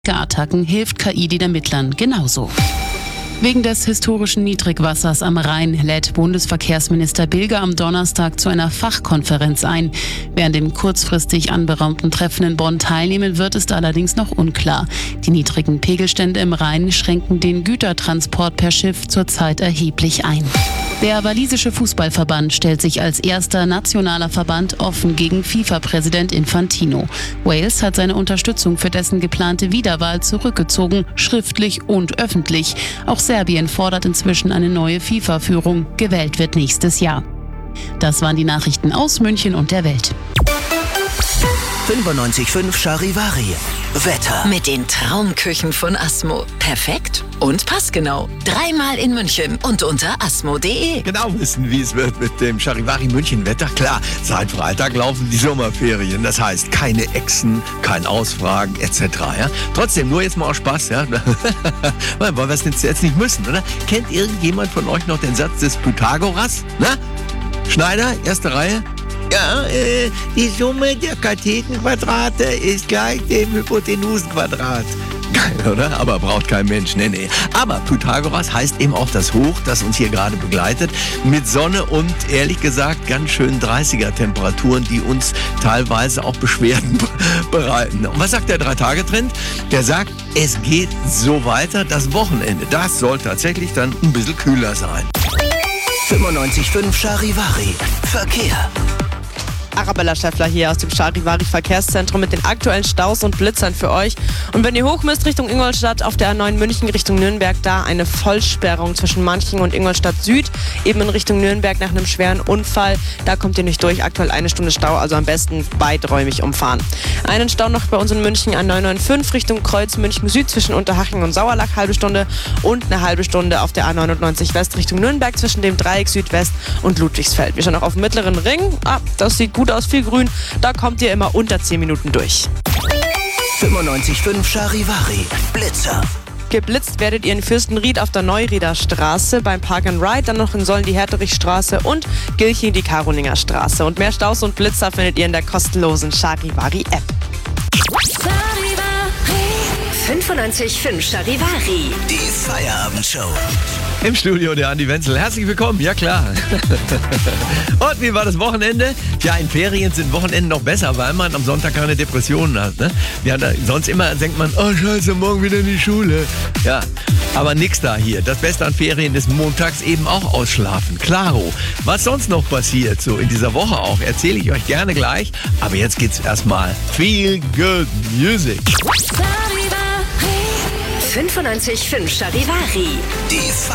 Attacken hilft KI den Ermittlern genauso. Wegen des historischen Niedrigwassers am Rhein lädt Bundesverkehrsminister Bilger am Donnerstag zu einer Fachkonferenz ein. Wer an dem kurzfristig anberaumten Treffen in Bonn teilnehmen wird, ist allerdings noch unklar. Die niedrigen Pegelstände im Rhein schränken den Gütertransport per Schiff zurzeit erheblich ein. Der walisische Fußballverband stellt sich als erster nationaler Verband offen gegen FIFA-Präsident Infantino. Wales hat seine Unterstützung für dessen geplante Wiederwahl zurückgezogen, schriftlich und öffentlich. Auch Serbien fordert inzwischen eine neue FIFA-Führung. Gewählt wird nächstes Jahr. Das waren die Nachrichten aus München und der Welt. 95.5 Charivari. Wetter. Mit den Traumküchen von Asmo. Perfekt und passgenau. 3-mal in München und unter asmo.de. Genau wissen, wie es wird mit dem Charivari München Wetter. Klar, seit Freitag laufen die Sommerferien. Das heißt, keine Echsen, kein Ausfragen etc. Ja? Trotzdem, nur jetzt mal aus Spaß. Ja? Weil wir es jetzt nicht müssen, oder? Kennt irgendjemand von euch noch den Satz des Pythagoras? Na? Schneider, erste Reihe. Ja, die Summe der Kathetenquadrate ist gleich dem Hypotenusenquadrat. Geil, oder? Aber braucht kein Mensch. Nee. Aber Pythagoras heißt eben auch das Hoch, das uns hier gerade begleitet, mit Sonne und ehrlich gesagt ganz schön 30er-Temperaturen, die uns teilweise auch Beschwerden bereiten. Und was sagt der 3-Tage-Trend? Der sagt, es geht so weiter. Das Wochenende, das soll tatsächlich dann ein bisschen kühler sein. 95.5 Charivari. Verkehr. Arabella Schäffler hier aus dem Charivari Verkehrszentrum mit den aktuellen Staus und Blitzern für euch. Und wenn ihr hoch müsst Richtung Ingolstadt auf der A9 München Richtung Nürnberg, da eine Vollsperrung zwischen Manching und Ingolstadt Süd, eben in Richtung Nürnberg nach einem schweren Unfall. Da kommt ihr nicht durch, aktuell 1 Stunde Stau, also am besten weiträumig umfahren. Einen Stau noch bei uns in München an 995 Richtung Kreuz München Süd zwischen Unterhaching und Sauerlach, halbe Stunde, und eine halbe Stunde auf der A99 West Richtung Nürnberg zwischen dem Dreieck Südwest und Ludwigsfeld. Wir schauen noch auf dem mittleren Ring. Das sieht gut aus, viel Grün. Da kommt ihr immer unter 10 Minuten durch. 95.5 Charivari. Blitzer. Geblitzt werdet ihr in Fürstenried auf der Neurieder Straße beim Park and Ride, dann noch in Solln die Herterichstraße und Gilching die Karolinger Straße. Und mehr Staus und Blitzer findet ihr in der kostenlosen Charivari App. 95.5 Charivari. Die Feierabendshow. Im Studio der Andi Wenzel. Herzlich willkommen, ja klar. Und wie war das Wochenende? Ja, in Ferien sind Wochenenden noch besser, weil man am Sonntag keine Depressionen hat. Ne? Ja, sonst immer denkt man, oh scheiße, morgen wieder in die Schule. Ja, aber nix da hier. Das Beste an Ferien ist montags eben auch ausschlafen. Klaro. Was sonst noch passiert, so in dieser Woche auch, erzähle ich euch gerne gleich. Aber jetzt geht's erstmal Feel Good Music. 95.5 Charivari. Die